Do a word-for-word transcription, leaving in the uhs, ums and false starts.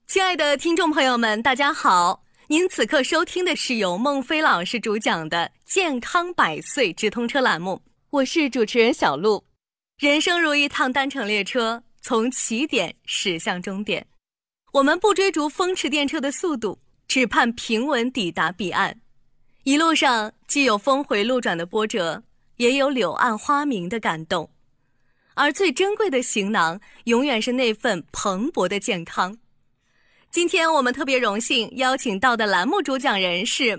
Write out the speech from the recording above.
亲爱的听众朋友们，大家好！您此刻收听的是由孟非老师主讲的健康百岁直通车栏目，我是主持人小璐。人生如一趟单程列车，从起点驶向终点。我们不追逐风驰电掣的速度，只盼平稳抵达彼岸。一路上既有峰回路转的波折，也有柳暗花明的感动。而最珍贵的行囊，永远是那份蓬勃的健康。今天我们特别荣幸邀请到的栏目主讲人是